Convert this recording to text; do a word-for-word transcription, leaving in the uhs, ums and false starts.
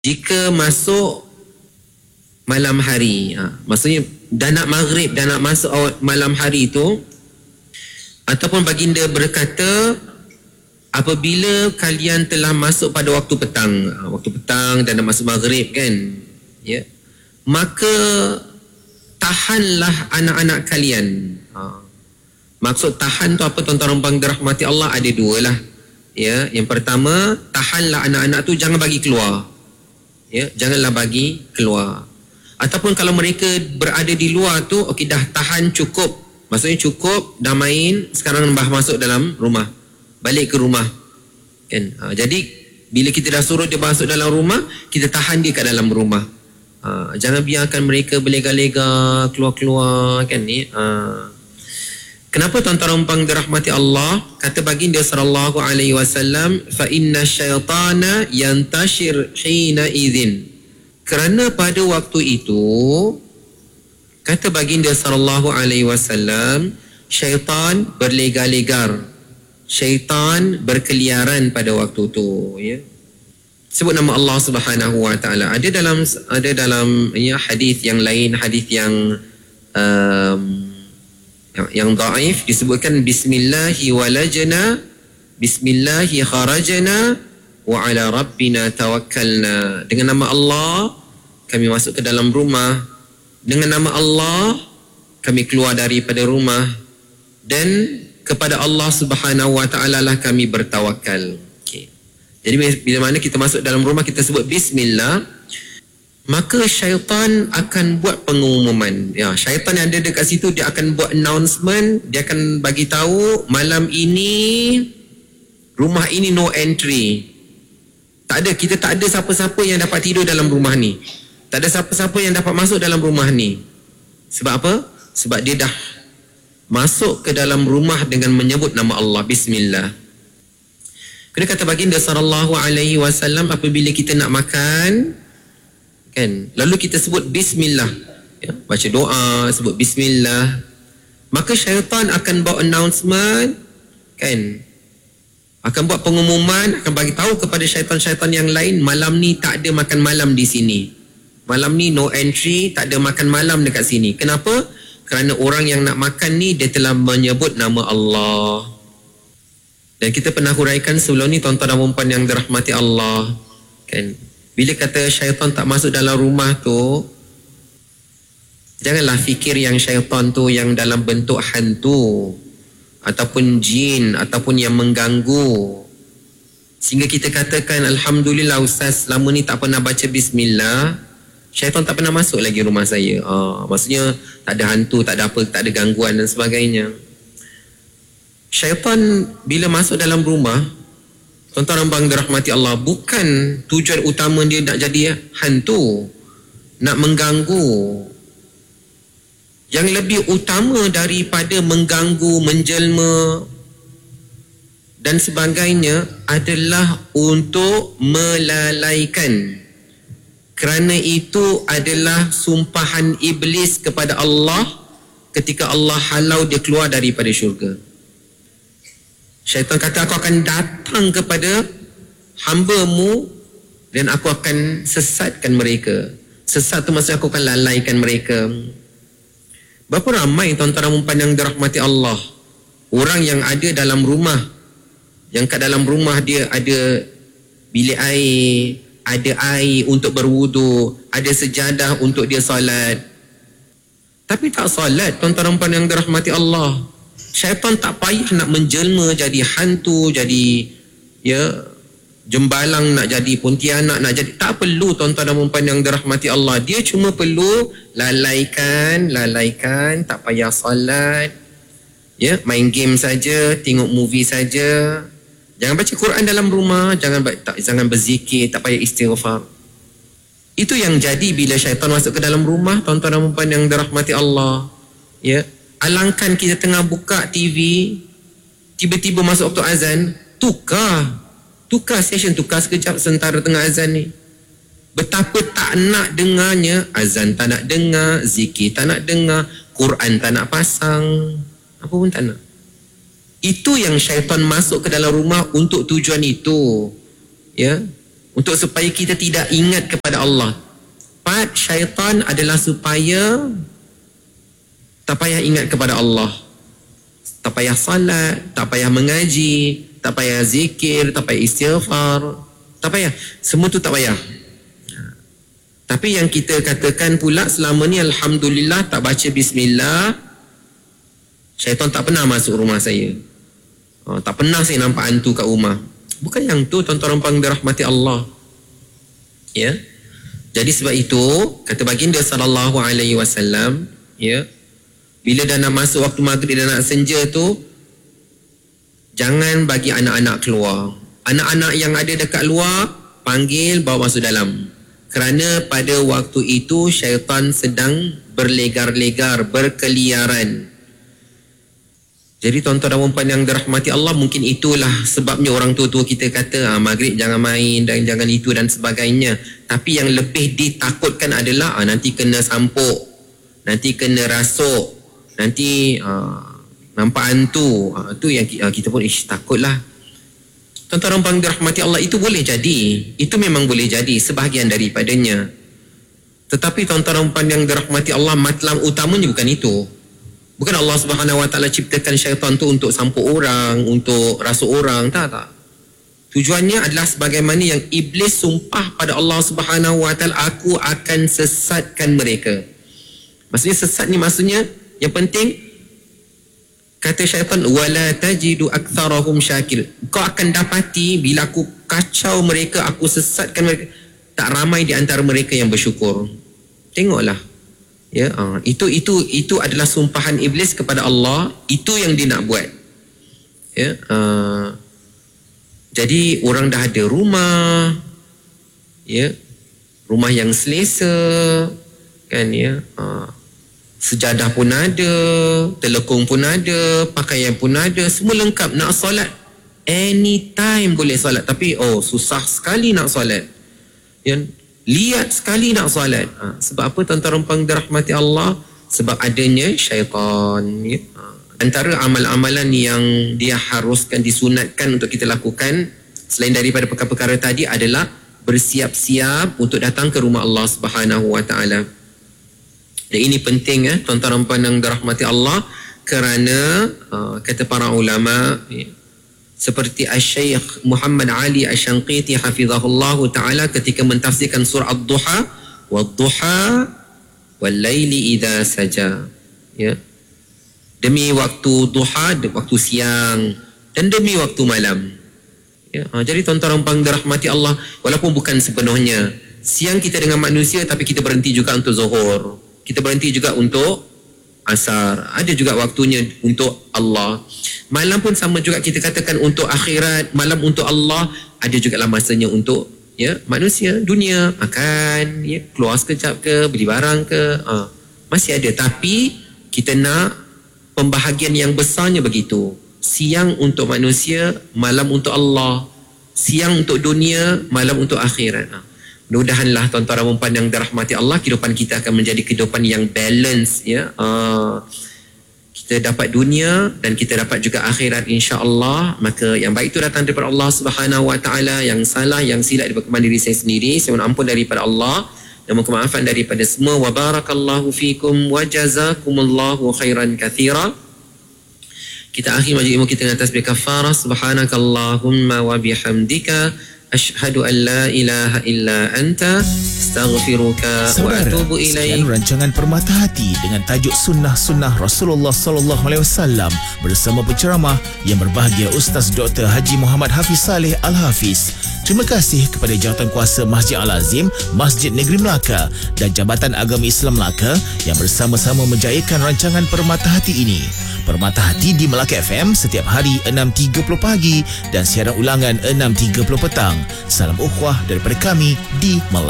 Jika masuk malam hari, ha, maksudnya dah nak maghrib, dah nak masuk awal malam hari tu, ataupun baginda berkata, apabila kalian telah masuk pada waktu petang, ha, waktu petang dan nak masuk maghrib kan, ya, maka tahanlah anak-anak kalian. Ha. Maksud tahan tu apa, tuan-tuan dan dirahmati Allah? Ada dua lah. Ya, yang pertama, tahanlah anak-anak tu, jangan bagi keluar. Ya, janganlah bagi keluar. Ataupun kalau mereka berada di luar tu, okey dah tahan cukup. Maksudnya cukup, dah main, sekarang bah masuk dalam rumah. Balik ke rumah. Kan? Ha, jadi bila kita dah suruh dia masuk dalam rumah, kita tahan dia kat dalam rumah. Ha, jangan biarkan mereka berlega-lega keluar-keluar kan ni. Ha. Kenapa tuan-tuan dan dirahmati Allah? Kata baginda sallallahu alaihi wasallam, fa inna syaitana yantashir hina idzin. Kerana pada waktu itu, kata baginda sallallahu alaihi wasallam, syaitan berlegar-legar. Syaitan berkeliaran pada waktu itu, ya. Sebut nama Allah Subhanahu wa taala. Ada dalam ada dalam ya hadis yang lain, hadis yang um, yang, yang dhaif, disebutkan bismillahi walajna, bismillahi kharajna, wa ala rabbina tawakkalna. Dengan nama Allah kami masuk ke dalam rumah, dengan nama Allah kami keluar daripada rumah, dan kepada Allah Subhanahu wa taala lah kami bertawakal. Okay. Jadi bila mana kita masuk dalam rumah, kita sebut bismillah, maka syaitan akan buat pengumuman. Ya, syaitan yang ada dekat situ, dia akan buat announcement, dia akan bagi tahu malam ini rumah ini no entry. Tak ada, kita tak ada siapa-siapa yang dapat tidur dalam rumah ni. Tak ada siapa-siapa yang dapat masuk dalam rumah ni. Sebab apa? Sebab dia dah masuk ke dalam rumah dengan menyebut nama Allah, bismillah. Kena kata baginda sallallahu alaihi wasallam, apabila kita nak makan kan, lalu kita sebut bismillah, ya, baca doa, sebut bismillah, maka syaitan akan buat announcement kan, akan buat pengumuman, akan bagi tahu kepada syaitan-syaitan yang lain, malam ni tak ada makan malam di sini, malam ni no entry, tak ada makan malam dekat sini. Kenapa? Kerana orang yang nak makan ni, dia telah menyebut nama Allah. Dan kita pernah huraikan sebelum ni, tuan-tuan dan puan yang dirahmati Allah kan, bila kata syaitan tak masuk dalam rumah tu, janganlah fikir yang syaitan tu yang dalam bentuk hantu ataupun jin ataupun yang mengganggu, sehingga kita katakan alhamdulillah ustaz, selama ni tak pernah baca bismillah, syaitan tak pernah masuk lagi rumah saya. Ha, maksudnya tak ada hantu, tak ada apa, tak ada gangguan dan sebagainya. Syaitan bila masuk dalam rumah, tuan-tuan dan puan dirahmati Allah, bukan tujuan utama dia nak jadi hantu, nak mengganggu. Yang lebih utama daripada mengganggu, menjelma dan sebagainya adalah untuk melalaikan. Kerana itu adalah sumpahan iblis kepada Allah ketika Allah halau dia keluar daripada syurga. Syaitan kata, aku akan datang kepada hamba-Mu dan aku akan sesatkan mereka. Sesat tu maksudnya aku akan lalaikan mereka. Berapa ramai tuan-tuan dan puan yang dirahmati Allah, orang yang ada dalam rumah, yang kat dalam rumah dia ada bilik air, ada air untuk berwudu, ada sejadah untuk dia solat, tapi tak solat. Tuan-tuan dan puan yang dirahmati Allah, syaitan tak payah nak menjelma jadi hantu, jadi ya jembalang, nak jadi pontianak, nak jadi, tak perlu tuan-tuan dan puan yang dirahmati Allah. Dia cuma perlu lalaikan, lalaikan, tak payah solat, ya, main game saja, tengok movie saja. Jangan baca Quran dalam rumah, jangan tak, jangan berzikir, tak payah istighfar. Itu yang jadi bila syaitan masuk ke dalam rumah, tuan-tuan dan puan yang dirahmati Allah. Ya, alangkan kita tengah buka T V, tiba-tiba masuk waktu azan, tukar, tukar session, tukar sekejap sementara tengah azan ni. Betapa tak nak dengarnya, azan tak nak dengar, zikir tak nak dengar, Quran tak nak pasang, apa pun tak nak. Itu yang syaitan masuk ke dalam rumah untuk tujuan itu. Ya. untuk supaya kita tidak ingat kepada Allah. Part syaitan adalah supaya tak payah ingat kepada Allah, tak payah salat, tak payah mengaji, tak payah zikir, tak payah istighfar, tak payah, semua tu tak payah. Tapi yang kita katakan pula selama ni alhamdulillah tak baca bismillah, syaitan tak pernah masuk rumah saya. Oh, tak pernah saya nampak hantu kat rumah. Bukan yang tu, tuan-tuan dan puan dirahmati Allah. Ya. Jadi sebab itu kata baginda sallallahu alaihi wasallam, ya, bila dah nak masuk waktu maghrib dan nak senja tu, jangan bagi anak-anak keluar. Anak-anak yang ada dekat luar panggil, bawa masuk dalam. Kerana pada waktu itu syaitan sedang berlegar-legar, berkeliaran. Jadi tuan-tuan dan puan yang dirahmati Allah, mungkin itulah sebabnya orang tua-tua kita kata ah, maghrib jangan main dan jangan itu dan sebagainya. Tapi yang lebih ditakutkan adalah ah, nanti kena sampuk, nanti kena rasuk, nanti ah, nampak hantu. Ah, itu yang ah, kita pun ish, takutlah. Tuan-tuan dan puan dirahmati Allah, itu boleh jadi. Itu memang boleh jadi sebahagian daripadanya. Tetapi tuan-tuan dan puan yang dirahmati Allah, matlamat utamanya bukan itu. Bukan Allah Subhanahu Wa Taala ciptakan syaitan tu untuk sampuk orang, untuk rasuk orang, tak tak. Tujuannya adalah sebagaimana yang iblis sumpah pada Allah Subhanahu Wa Taala, aku akan sesatkan mereka. Maksudnya sesat ni maksudnya yang penting, kata syaitan, wala tajidu aktsarahum syakir. Kau akan dapati bila aku kacau mereka, aku sesatkan mereka, tak ramai di antara mereka yang bersyukur. Tengoklah. Ya, uh, itu itu itu adalah sumpahan iblis kepada Allah. Itu yang dia nak buat. Ya, uh, jadi orang dah ada rumah, ya, rumah yang selesa, kan, ya, uh, sejadah pun ada, telekung pun ada, pakaian pun ada, semua lengkap. Nak solat anytime boleh solat, tapi oh susah sekali nak solat. Ya, lihat sekali nak solat. Ha, sebab apa tuan-tuan dan puan dirahmati Allah? Sebab adanya syaitan. Ya. Ha, antara amal-amalan yang dia haruskan, disunatkan untuk kita lakukan selain daripada perkara-perkara tadi adalah bersiap-siap untuk datang ke rumah Allah Subhanahu Wa Taala. Dan ini penting, ya, tuan-tuan dan puan yang dirahmati Allah, kerana uh, kata para ulama, ya, seperti Asy-Syaikh Muhammad Ali Asy-Syanqiti hafizahullahu taala ketika mentafsirkan surah Ad-Duha, wad-duha wal-laili idza saja, ya, demi waktu duha, waktu siang, dan demi waktu malam, ya. Ha, jadi tuan-tuan dan puan dirahmati Allah, walaupun bukan sepenuhnya siang kita dengan manusia, tapi kita berhenti juga untuk zuhur, kita berhenti juga untuk asar, ada juga waktunya untuk Allah. Malam pun sama juga, kita katakan untuk akhirat, malam untuk Allah, ada juga lah masanya untuk, ya, manusia, dunia, makan, ya, keluar sekejap ke, beli barang ke, ha, masih ada. Tapi kita nak pembahagian yang besarnya begitu. Siang untuk manusia, malam untuk Allah. Siang untuk dunia, malam untuk akhirat. Ha. Mudah-mudahanlah tuan-tuan dan puan yang dirahmati Allah, kehidupan kita akan menjadi kehidupan yang balance, ya. Uh, kita dapat dunia dan kita dapat juga akhirat, insya-Allah. Maka yang baik itu datang daripada Allah Subhanahu Wa Taala, yang salah, yang silap daripada diri saya sendiri, saya mohon ampun daripada Allah dan mohon kemaafan daripada semua. Wa barakallahu fikum wa jazakumullahu khairan katsira. Kita akhir majlis ilmu kita dengan tasbih kafarah. Subhanakallahumma wa bihamdika asyhadu an la ilaha illa anta astaghfiruka wa atubu ilaik. Sekian rancangan Permata Hati dengan tajuk Sunnah-Sunnah Rasulullah sallallahu alaihi wasallam bersama penceramah yang berbahagia Ustaz Doktor Haji Muhammad Hafiz Saleh Al-Hafiz. Terima kasih kepada Jawatankuasa Masjid Al-Azim, Masjid Negeri Melaka dan Jabatan Agama Islam Melaka yang bersama-sama menjayakan rancangan Permata Hati ini. Permata Hati di Melaka F M setiap hari enam tiga puluh pagi dan siaran ulangan enam tiga puluh petang. Salam ukhuwah daripada kami di Melaka.